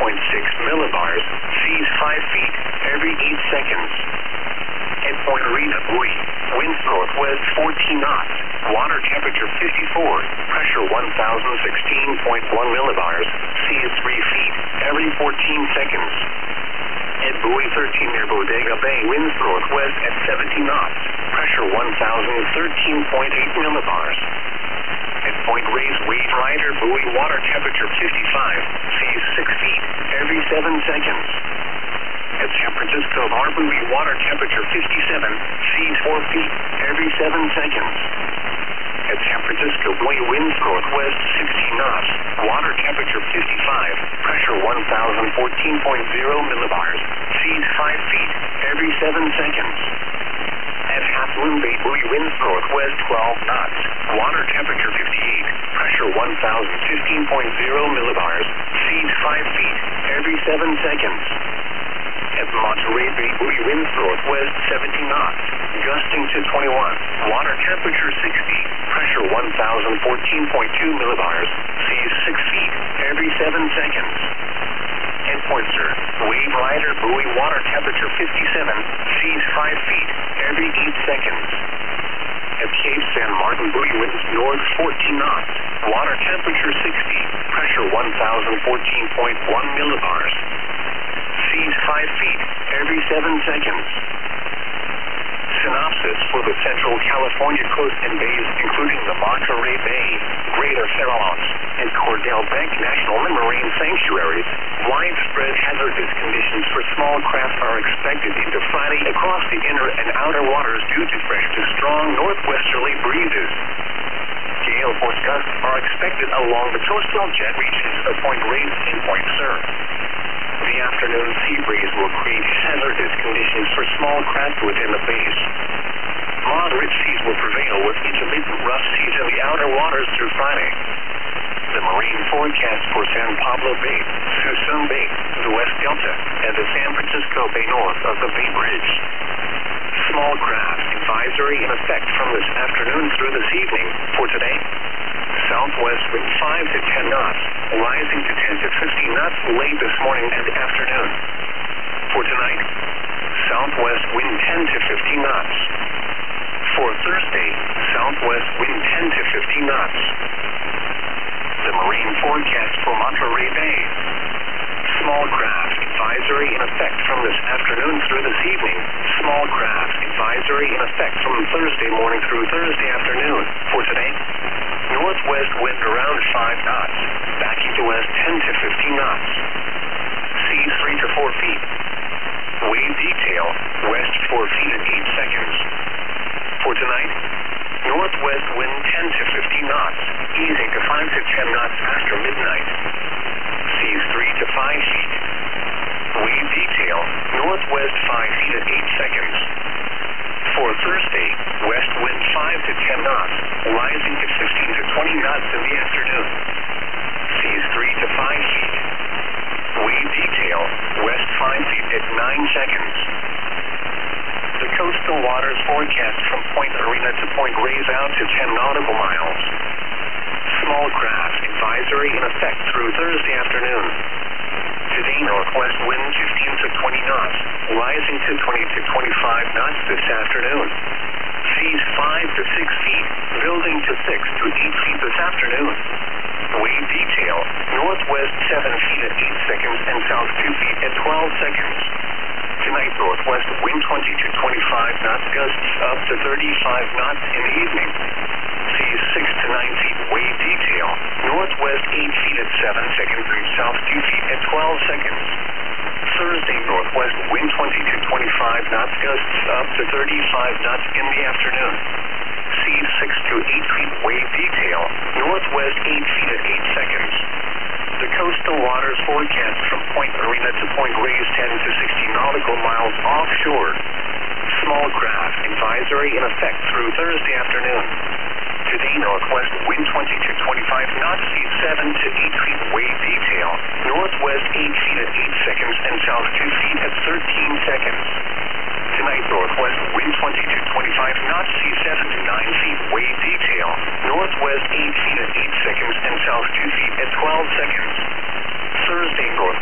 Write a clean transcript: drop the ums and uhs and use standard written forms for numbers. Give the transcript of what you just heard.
millibars, seas 5 feet every 8 seconds. At Point Arena buoy, winds northwest 14 knots, water temperature 54, pressure 1016.1 millibars, seas 3 feet every 14 seconds. At buoy 13 near Bodega Bay, winds northwest at 17 knots, pressure 1013.8 millibars. At Point Reyes Wave Rider buoy, water temperature 55, seas 6 feet every 7 seconds. At San Francisco Harbor buoy, water temperature 57, seas 4 feet every 7 seconds. At San Francisco buoy, winds northwest 16 knots, water temperature 55, pressure 1014.0 millibars, seas 5 feet every 7 seconds. At Half Moon Bay buoy, winds northwest 12 knots, water temperature 58, pressure 1015.0 millibars, seas 5 feet every 7 seconds. At Monterey Bay buoy, winds northwest 17 knots, gusting to 21, water temperature 60, pressure 1014.2 millibars, seas 6 feet every 7 seconds. At Pointer, Wave Rider buoy, water temperature 57, seas 5 feet every 8 seconds. At Cape San Martin buoy, winds north 14 knots, water temperature 60, pressure 1014.1 millibars, seas 5 feet every 7 seconds. Synopsis for the Central California coast and bays, including the Monterey Bay, Greater Farallones, and Cordell Bank National Marine Sanctuaries, widespread hazardous conditions for small craft are expected into Friday across the inner and outer waters due to fresh to strong northwesterly breezes. Gale force gusts are expected along the coastal jet reaches of Point Reyes and Point Sur. The afternoon sea breeze will create hazardous conditions for small craft within the bays. Moderate seas will prevail with intermittent rough seas in the outer waters through Friday. The marine forecast for San Pablo Bay, Suisun Bay, the West Delta, and the San Francisco Bay north of the Bay Bridge. Small craft advisory in effect from this afternoon through this evening. For today, southwest wind 5 to 10 knots, rising to 10 to 15 knots late this morning and afternoon. For tonight, southwest wind 10 to 15 knots. For Thursday, southwest wind 10 to 15 knots. The marine forecast for Monterey Bay. Small craft advisory in effect from this afternoon through this evening. Small craft advisory in effect from Thursday morning through Thursday afternoon. For today, northwest wind around 5 knots, backing to west 10 to 15 knots. Seas 3 to 4 feet. Wave detail, west 4 feet at 8 seconds. For tonight, northwest wind 10 to 15 knots, easing to 5 to 10 knots after midnight. Seas 3 to 5 feet. Wave detail, northwest 5 feet at 8 seconds. For Thursday, west wind 5 to 10 knots, rising to 15 to 20 knots in the afternoon. Seas 3 to 5 feet. Wave detail, west 5 feet at 9 seconds. The coastal waters forecast from Point Arena to Point Reyes out to 10 nautical miles. Small craft advisory in effect through Thursday afternoon. Today, northwest wind 15 to 20 knots, rising to 20 to 25 knots this afternoon. Seas 5 to 6 feet, building to 6 to 8 feet this afternoon. Wave detail, northwest 7 feet at 8 seconds and south 2 feet at 12 seconds. Tonight, northwest wind 20 to 25 knots, gusts up to 35 knots in the evening. Seas 6 to 9 feet, wave detail, northwest 8 feet at 7 seconds and south 2 feet at 12 seconds. Thursday, northwest wind 20 to 25 knots, gusts up to 35 knots in the afternoon. Seas 6 to 8 feet, wave detail, northwest 8 feet at 8 seconds. The coastal waters forecast from Point Arena to Point Reyes 10 to 60 nautical miles offshore. Small craft advisory in effect through Thursday afternoon. Today, northwest wind 20 to 25 knots, seas 7 to 8 feet, wave detail, northwest 8 feet at 8 seconds and south 2 feet at 13 seconds. Tonight, northwest wind 20 to 25 knots, seas 7 to 9 feet, wave detail, northwest 8 feet at 8 seconds and south 2 feet at 12 seconds. Thursday, northwest